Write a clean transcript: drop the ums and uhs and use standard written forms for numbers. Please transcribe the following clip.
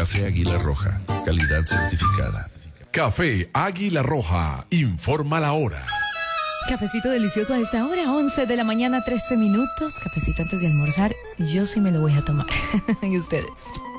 Café Águila Roja, calidad certificada. Café Águila Roja, informa la hora. Cafecito delicioso a esta hora, 11 de la mañana, 13 minutos. Cafecito antes de almorzar. Yo sí me lo voy a tomar. ¿Y ustedes?